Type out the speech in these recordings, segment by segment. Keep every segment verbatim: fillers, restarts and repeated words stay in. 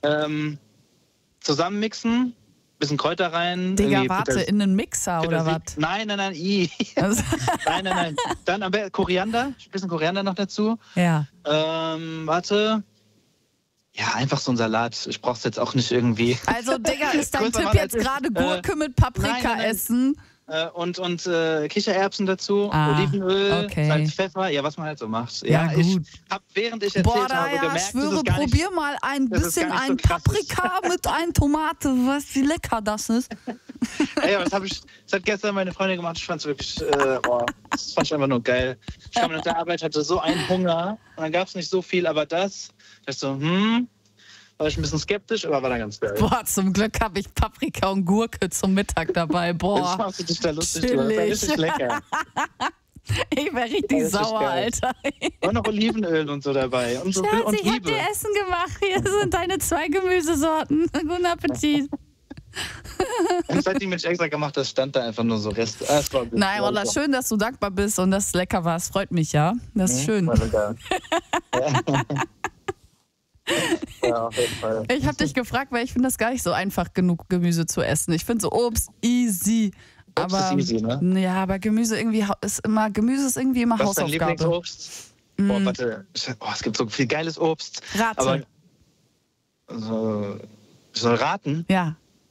Ähm, zusammenmixen, bisschen Kräuter rein. Digga, warte, Peter, in einen Mixer oder was? Nein, nein, nein, i. nein, nein, nein. Dann aber Koriander, ein bisschen Koriander noch dazu. Ja. Ähm, warte. Ja, einfach so ein Salat. Ich brauch's jetzt auch nicht irgendwie. Also, Digga, ist dein Tipp jetzt gerade Gurke äh, mit Paprika nein, nein, nein. essen? Äh, und und äh, Kichererbsen dazu, ah, Olivenöl, okay. Salz, Pfeffer, ja, was man halt so macht. Ja, ja gut. Ich hab, während ich erzählt Boah, habe, ja, gemerkt, ich schwöre, das ist gar nicht, probier mal ein bisschen ein so Paprika mit ein Tomate. Weißt du, wie lecker das ist? Ja, das, hab ich, das hat gestern meine Freundin gemacht. Ich fand's wirklich, äh, boah, das fand ich einfach nur geil. Ich kam nach der Arbeit, hatte so einen Hunger und dann gab's nicht so viel, aber das, da ich so, hm, war ich ein bisschen skeptisch, aber war dann ganz geil. Boah, zum Glück habe ich Paprika und Gurke zum Mittag dabei. Boah, jetzt machst du dich da lustig, du. Das war richtig lecker. Ich wäre richtig sauer, geil. Alter. Und noch Olivenöl und so dabei. Und so Schatz, und ich Liebe. hab dir Essen gemacht. Hier sind deine zwei Gemüsesorten. Guten Appetit. Und seitdem ich extra gemacht, das stand da einfach nur so Rest. Ah, Nein, Wallah, schön, dass du dankbar bist und dass es lecker war. Es freut mich, ja. Das ist schön. Ja. Ja, auf jeden Fall. Ich habe dich gefragt, weil ich finde das gar nicht so einfach genug, Gemüse zu essen. Ich finde so Obst easy. Obst aber, ist easy, ne? Ja, aber Gemüse irgendwie ist immer, Gemüse ist irgendwie immer Was Hausaufgabe. Was ist dein Lieblingsobst? Mm. Boah, warte. Oh, es gibt so viel geiles Obst. Rate. Aber, so, ich soll raten? Ja.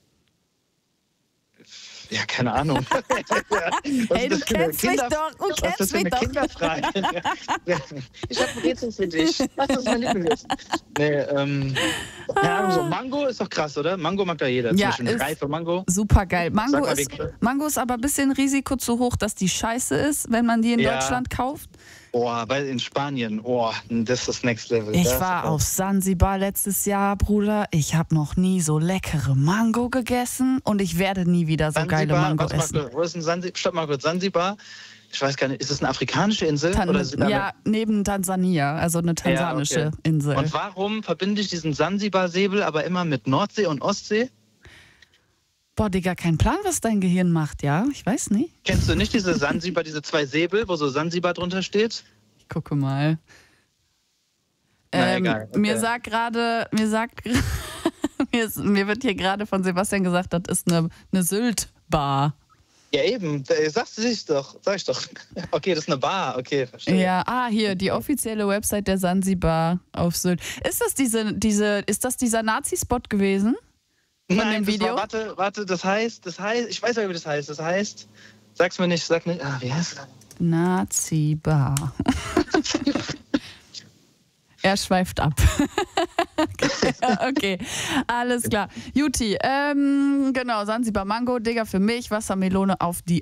Ja, keine Ahnung. Hey, du kennst mich doch, du was kennst ist das für mich eine doch. Kinderfrage? Ich habe ein Rätsel für dich. Was ist mein Lieblings? Nee, ähm, ja, so Mango ist doch krass, oder? Mango mag da jeder. Ja, Zum Beispiel reife Mango. Super geil. Mango mal, ist, Mango ist aber ein bisschen Risiko zu hoch, dass die scheiße ist, wenn man die in ja. Deutschland kauft. Boah, weil in Spanien, oh, das ist das Next Level. Ich das war auf Sansibar letztes Jahr, Bruder. Ich habe noch nie so leckere Mango gegessen und ich werde nie wieder so Sansibar, geile Mango warte mal, essen. Wo ist ein Sansibar? Stopp mal kurz, Sansibar. Ich weiß gar nicht, ist es eine afrikanische Insel? Tan oder ja, neben Tansania, also eine tansanische ja, okay. Insel. Und warum verbinde ich diesen Sansibar-Säbel aber immer mit Nordsee und Ostsee? Boah, Digga, kein Plan, was dein Gehirn macht, ja? Ich weiß nicht. Kennst du nicht diese Sansibar, diese zwei Säbel, wo so Sansibar drunter steht? Ich gucke mal. Na, ähm, egal. Okay. Mir sagt gerade, mir sagt, mir, mir wird hier gerade von Sebastian gesagt, das ist eine, eine Sylt-Bar. Ja, eben. Sagst du dich doch. Sag ich doch. Okay, das ist eine Bar. Okay, verstehe. Ja, ah, hier, die offizielle Website der Sansibar auf Sylt. Ist das diese, diese, ist das dieser Nazi-Spot gewesen? Von Nein, dem Video? Das war, warte, warte, das heißt, das heißt, ich weiß ja, wie das heißt. Das heißt, sag's mir nicht, sag nicht, ah, wie heißt das? Nazi-Bar. Er schweift ab. Okay, alles klar. Juti, ähm, genau, Sansibar Mango, Digga, für mich, Wassermelone auf die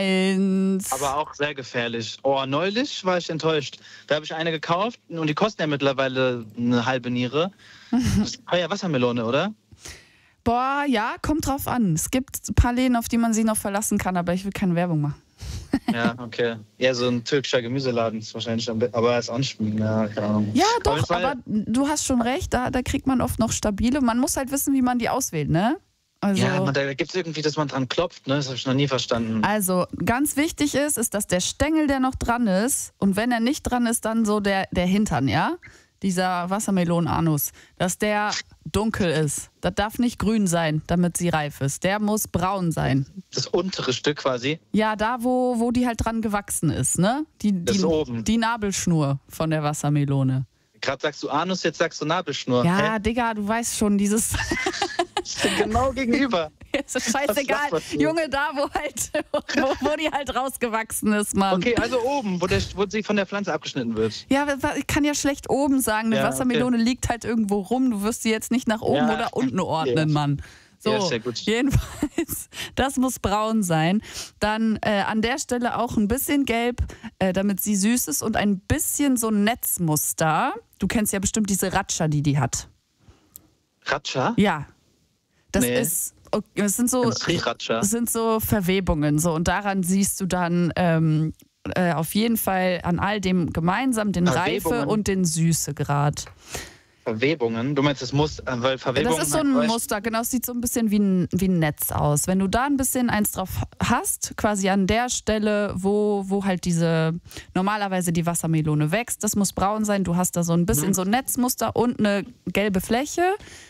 Eins. Aber auch sehr gefährlich. Oh, neulich war ich enttäuscht. Da habe ich eine gekauft und die kosten ja mittlerweile eine halbe Niere. Das ist ja Wassermelone, oder? Boah, ja, kommt drauf an. Es gibt ein paar Läden, auf die man sich noch verlassen kann, aber ich will keine Werbung machen. Ja, okay. Ja, so ein türkischer Gemüseladen ist wahrscheinlich, aber er ist auch nicht, ja, keine Ahnung. Ja, doch, aber du hast schon recht, da, da kriegt man oft noch stabile. Man muss halt wissen, wie man die auswählt, ne? Also, ja, man, da gibt es irgendwie, dass man dran klopft, ne? Das habe ich noch nie verstanden. Also, ganz wichtig ist, ist, dass der Stängel, der noch dran ist, und wenn er nicht dran ist, dann so der, der Hintern, ja? Dieser Wassermelonenanus, dass der dunkel ist. Das darf nicht grün sein, damit sie reif ist. Der muss braun sein. Das untere Stück quasi? Ja, da, wo, wo die halt dran gewachsen ist, ne? Die, die, das oben. Die Nabelschnur von der Wassermelone. Gerade sagst du Anus, jetzt sagst du Nabelschnur. Ja, Hä? Digga, du weißt schon, dieses... Genau gegenüber. Ist scheißegal. Junge, da, wo halt, wo, wo die halt rausgewachsen ist, Mann. Okay, also oben, wo, der, wo sie von der Pflanze abgeschnitten wird. Ja, ich kann ja schlecht oben sagen. Eine ja, Wassermelone okay. liegt halt irgendwo rum. Du wirst sie jetzt nicht nach oben ja. oder unten ordnen, ja. Mann. So, ja, sehr gut. Jedenfalls, das muss braun sein. Dann äh, an der Stelle auch ein bisschen gelb, äh, damit sie süß ist und ein bisschen so ein Netzmuster. Du kennst ja bestimmt diese Ratscha, die die hat. Ratscha? Ja. Das nee. ist, okay, das sind so, das sind so Verwebungen. So, und daran siehst du dann ähm, äh, auf jeden Fall an all dem gemeinsam den Reife- und den Süßegrad. Verwebungen? Du meinst das Muster, weil Verwebungen... Das ist so ein Muster, genau, es sieht so ein bisschen wie ein, wie ein Netz aus. Wenn du da ein bisschen eins drauf hast, quasi an der Stelle, wo, wo halt diese, normalerweise die Wassermelone wächst, das muss braun sein, du hast da so ein bisschen mhm. so ein Netzmuster und eine gelbe Fläche.